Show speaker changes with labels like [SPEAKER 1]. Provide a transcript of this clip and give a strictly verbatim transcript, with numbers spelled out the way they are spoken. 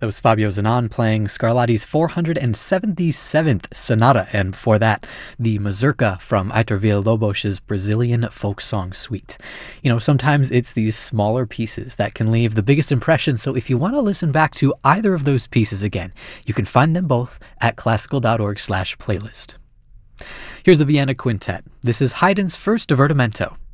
[SPEAKER 1] That was Fabio Zanon playing Scarlatti's four hundred seventy-seventh Sonata, and before that, the Mazurka from Aitor Villa-Lobos's Brazilian folk song suite. You know, sometimes it's these smaller pieces that can leave the biggest impression, so if you want to listen back to either of those pieces again, you can find them both at classical.org slash playlist. Here's the Vienna Quintet. This is Haydn's first divertimento,